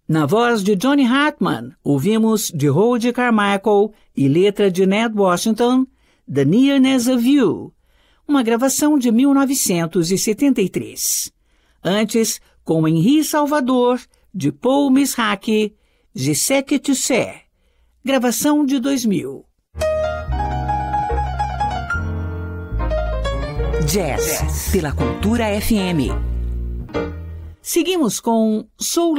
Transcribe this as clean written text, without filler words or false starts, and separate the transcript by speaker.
Speaker 1: Na voz de Johnny Hartman, ouvimos de Rhode Carmichael e letra de Ned Washington, The Nearness of You, uma gravação de 1973. Antes, com Henri Salvador, de Paul Misraki, Je sais que tu sais, gravação de 2000.
Speaker 2: Jazz, pela Cultura FM.
Speaker 1: Seguimos com Soul